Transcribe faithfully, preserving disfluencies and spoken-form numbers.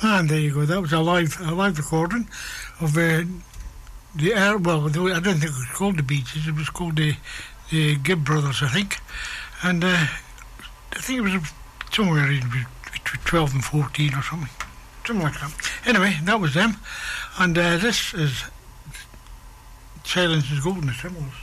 And there you go. That was a live, a live recording of uh, the air. Well, I don't think it was called the Bee Gees. It was called the the Gibb Brothers, I think. And uh, I think it was somewhere in between twelve and fourteen or something, something like that. Anyway, that was them. And uh, this is Silence is Golden, the Tremors.